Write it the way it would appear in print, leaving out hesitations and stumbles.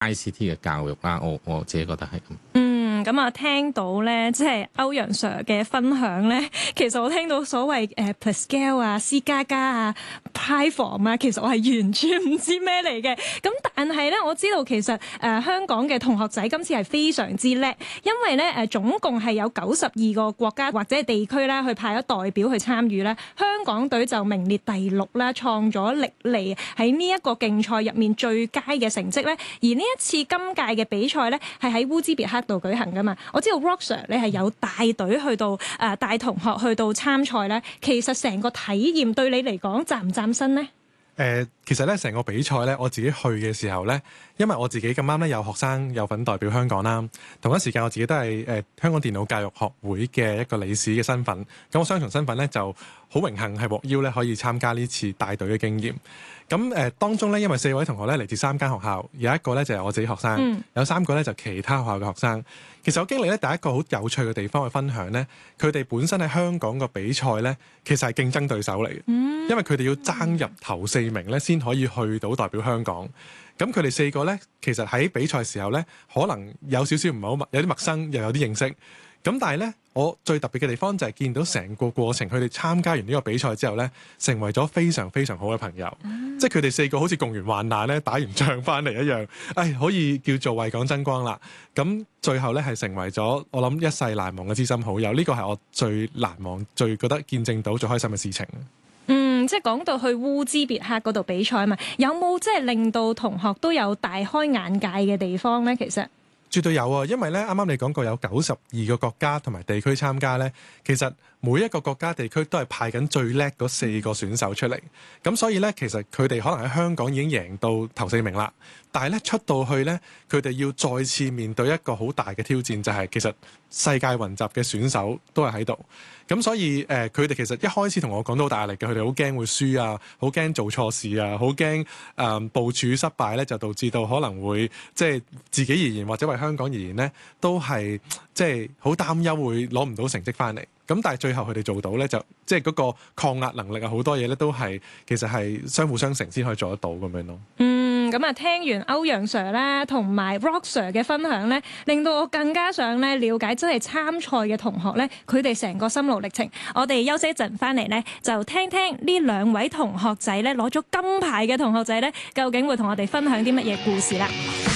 ICT 嘅教育啦。我自己覺得係咁。 咁啊，聽到咧，即係歐陽 Sir 嘅分享咧，其實我聽到所謂Pascal 啊、C++ 啊、Python 啊，其實我係完全唔知咩嚟嘅。咁但係咧，我知道其實香港嘅同學仔今次係非常之叻，因為咧總共係有92個國家或者係地區啦，去派咗代表去參與咧。香港隊就名列第6啦，創咗歷嚟喺呢一個競賽入面最佳嘅成績咧。而呢一次今屆嘅比賽咧，係喺烏茲別克度舉行噶嘛。我知道 Rock Sir 你係有帶隊去到帶同學去到參賽咧，其實成個體驗對你嚟講讚唔讚身呢？ 其實咧成個比賽咧，我自己去嘅時候咧，因為我自己咁啱咧有學生有份代表香港啦，同一時間我自己都係香港電腦教育學會嘅一個理事嘅身份，咁我雙重身份咧就好榮幸係獲邀咧可以參加呢次帶隊嘅經驗。咁當中咧，因為4位同學咧嚟自3間學校，有一個咧就係我自己學生，有3個咧就其他學校嘅學生。其實我經歷咧第一個好有趣嘅地方去分享咧，佢哋本身喺香港個比賽咧，其實係競爭對手嚟嘅，因為佢哋要爭入頭4名咧先可以去到代表香港。咁佢哋4個咧，其實喺比賽時候咧，可能有少少唔係好有啲陌生，又有啲認識。咁但係咧，我最特別嘅地方就係見到成個過程，佢哋參加完呢個比賽之後咧，成為咗非常非常好嘅朋友。即係佢哋4個好似共完患難咧，打完仗翻嚟一樣，可以叫做為港爭光啦。咁最後咧係成為咗我諗一世難忘嘅知心好友。呢個係我最難忘、最覺得見證到最開心嘅事情。 即係講到去烏茲別克嗰度比賽啊嘛，有冇即係令到同學都有大開眼界嘅地方咧？其實絕對有啊，因為咧啱啱你講過有92個國家同埋地區參加咧，其實每一個國家地區都係派緊最叻嗰4個選手出嚟，咁所以咧其實佢哋可能喺香港已經贏到頭4名啦，但係咧出到去咧，佢哋要再次面對一個好大嘅挑戰，就係其實世界雲集嘅選手都係喺度，咁所以佢哋其實一開始同我講到好大壓力嘅，佢哋好驚會輸啊，好驚做錯事啊，好驚部署失敗咧，就導致到可能會即係自己而言或者為香港而言咧，都係即係好擔憂會攞唔到成績翻嚟。咁但係最後佢哋做到咧，就即係嗰個抗壓能力啊，好多嘢咧都係其實係相輔相成先可以做得到咁樣咯。 咁啊，聽完歐陽 Sir 咧同埋 Rock Sir 嘅分享咧，令到我更加想咧了解真係參賽嘅同學咧，佢哋成個心路歷程。我哋休息一陣翻嚟咧，就聽聽呢2位同學仔咧攞咗金牌嘅同學仔咧，究竟會同我哋分享啲乜嘢故事啦。